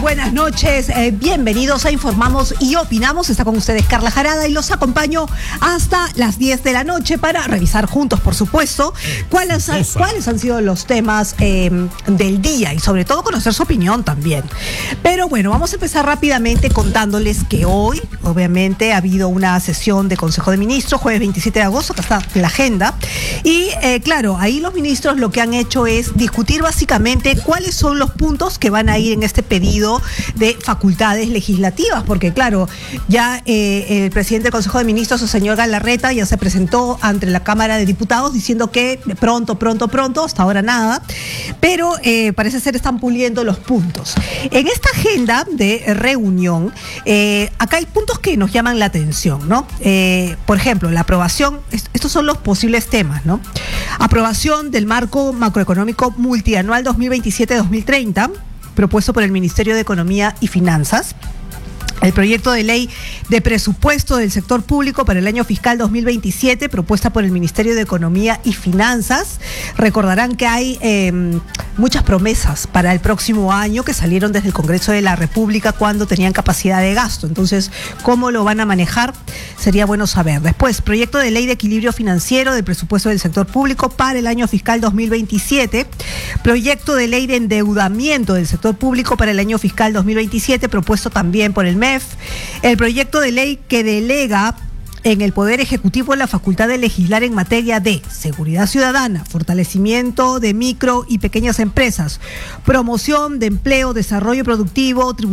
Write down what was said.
buenas noches, bienvenidos a Informamos y Opinamos. Está con ustedes Carla Jarada y los acompaño hasta las 10 de la noche para revisar juntos, por supuesto, cuáles han sido los temas del día y sobre todo conocer su opinión también. Pero bueno, vamos a empezar rápidamente contándoles que hoy, obviamente, ha habido una sesión de Consejo de Ministros, jueves 27 de agosto, que está en la agenda. Y claro, ahí los ministros lo que han hecho es discutir básicamente cuáles son los puntos que van a ir en este pedido de facultades legislativas, porque claro, ya el presidente del Consejo de Ministros, el señor Galarreta, ya se presentó ante la Cámara de Diputados diciendo que pronto, hasta ahora nada, pero parece ser están puliendo los puntos. En esta agenda de reunión, acá hay puntos que nos llaman la atención, ¿no? Por ejemplo, la aprobación, estos son los posibles temas, ¿no? Aprobación del marco macroeconómico multianual 2027-2030, propuesto por el Ministerio de Economía y Finanzas. El proyecto de ley de presupuesto del sector público para el año fiscal 2027, propuesta por el Ministerio de Economía y Finanzas. Recordarán que hay muchas promesas para el próximo año que salieron desde el Congreso de la República cuando tenían capacidad de gasto. Entonces, ¿cómo lo van a manejar? Sería bueno saber. Después, proyecto de ley de equilibrio financiero del presupuesto del sector público para el año fiscal 2027. Proyecto de ley de endeudamiento del sector público para el año fiscal 2027, propuesto también por el MEF. El proyecto de ley que delega en el Poder Ejecutivo la facultad de legislar en materia de seguridad ciudadana, fortalecimiento de micro y pequeñas empresas, promoción de empleo, desarrollo productivo,